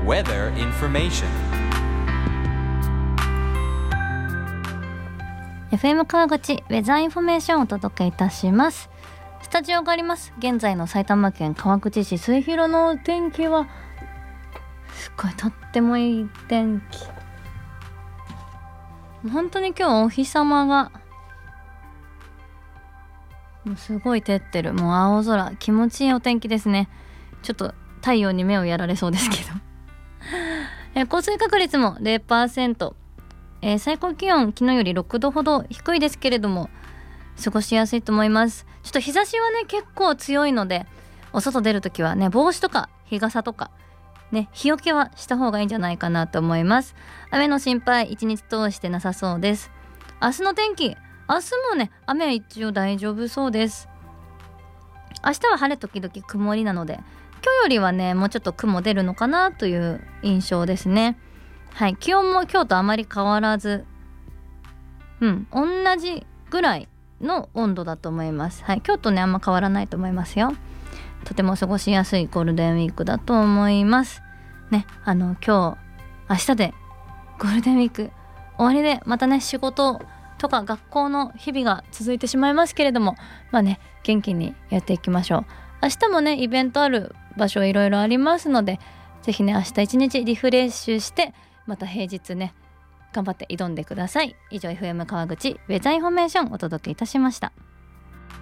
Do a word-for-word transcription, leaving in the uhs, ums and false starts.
Weather information. エフエム 川口ウェザーインフォメーションをお届けいたします。スタジオがあります現在の埼玉県川口市末広のお天気はすごいとってもいい天気。本当に今日お日様がもうすごい照ってる。もう青空、気持ちいいお天気ですね。ちょっと太陽に目をやられそうですけどえ降水確率も ゼロパーセント、えー、最高気温昨日よりろくどほど低いですけれども過ごしやすいと思います。ちょっと日差しはね結構強いのでお外出るときはね帽子とか日傘とかね日よけはした方がいいんじゃないかなと思います。雨の心配一日通してなさそうです。明日の天気、明日もね雨は一応大丈夫そうです。明日は晴れ時々曇りなので今日よりはねもうちょっと雲出るのかなという印象ですね。はい、気温も今日とあまり変わらずうん同じぐらいの温度だと思います。はい、今日とねあんま変わらないと思いますよ。とても過ごしやすいゴールデンウィークだと思いますね。あの今日明日でゴールデンウィーク終わりでまたね仕事とか学校の日々が続いてしまいますけれどもまあね元気にやっていきましょう。明日もねイベントある場所いろいろありますのでぜひね明日一日リフレッシュしてまた平日ね頑張って挑んでください。以上 エフエム 川口ウェザーインフォメーションお届けいたしました。